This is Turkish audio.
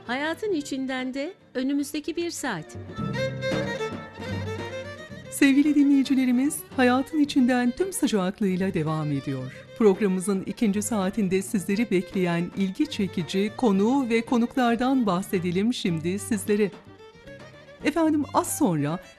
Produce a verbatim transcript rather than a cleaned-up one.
Hayatın içinden de önümüzdeki bir saat. Sevgili dinleyicilerimiz, hayatın içinden tüm sıcaklığıyla devam ediyor. Programımızın ikinci saatinde sizleri bekleyen ilgi çekici konu ve konuklardan bahsedelim şimdi sizlere. Efendim az sonra